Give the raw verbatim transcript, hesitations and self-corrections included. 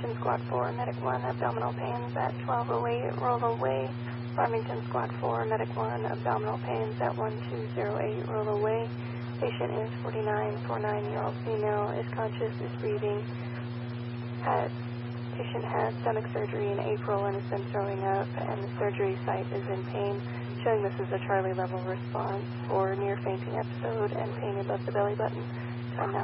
Farmington Squad four, Medic one, abdominal pains at twelve oh eight, Rollo Way. Farmington Squad four, Medic one, abdominal pains at one two zero eight, Rollo Way. Patient is forty-nine, forty-nine-year-old female, is conscious, is breathing. Had, patient had stomach surgery in April and has been throwing up, and the surgery site is in pain, showing this is a Charlie level response for near fainting episode and pain above the belly button. Time now.